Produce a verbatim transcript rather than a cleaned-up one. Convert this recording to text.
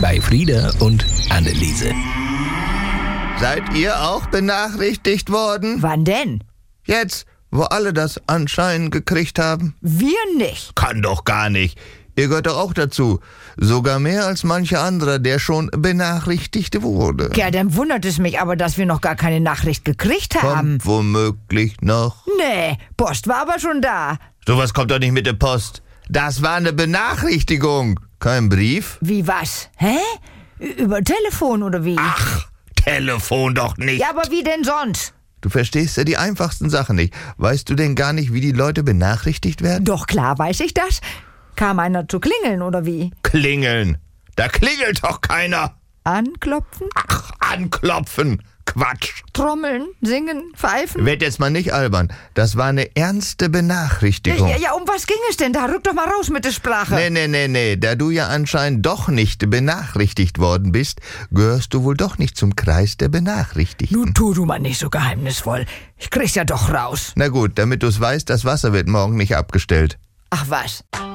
bei Frieda und Anneliese. Seid ihr auch benachrichtigt worden? Wann denn? Jetzt, wo alle das anscheinend gekriegt haben? Wir nicht. Kann doch gar nicht. Ihr gehört doch auch dazu. Sogar mehr als mancher anderer, der schon benachrichtigt wurde. Ja, dann wundert es mich aber, dass wir noch gar keine Nachricht gekriegt haben. Kommt womöglich noch. Nee, Post war aber schon da. Sowas kommt doch nicht mit der Post. Das war eine Benachrichtigung. Kein Brief? Wie was? Hä? Ü- Über Telefon oder wie? Ach, Telefon doch nicht. Ja, aber wie denn sonst? Du verstehst ja die einfachsten Sachen nicht. Weißt du denn gar nicht, wie die Leute benachrichtigt werden? Doch klar weiß ich das. Kam einer zu klingeln oder wie? Klingeln. Da klingelt doch keiner. Anklopfen? Ach, anklopfen. Quatsch. Trommeln? Singen? Pfeifen? Werd jetzt mal nicht albern. Das war eine ernste Benachrichtigung. Ja, ja, um was ging es denn da? Rück doch mal raus mit der Sprache. Nee, nee, nee, nee. Da du ja anscheinend doch nicht benachrichtigt worden bist, gehörst du wohl doch nicht zum Kreis der Benachrichtigten. Nun tu du mal nicht so geheimnisvoll. Ich krieg's ja doch raus. Na gut, damit du's weißt, das Wasser wird morgen nicht abgestellt. Ach was.